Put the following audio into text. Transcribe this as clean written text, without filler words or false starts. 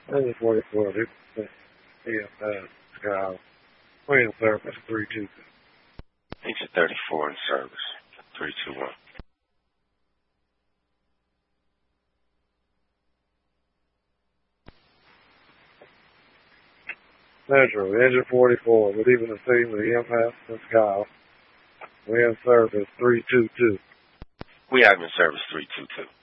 Engine 44, EMS, Kyle. Wind service 322. Engine 34 in service, 321. Metro, Engine 44, good evening to team with EMS, this Kyle. Wind service 322. We have in service 322.